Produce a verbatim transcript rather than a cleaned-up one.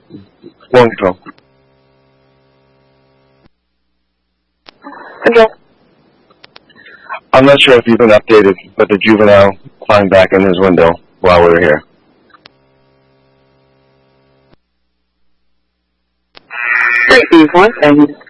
One control. Control. I'm not sure if you've been updated, but the juvenile climbed back in his window while we were here. Great, Steve. One, and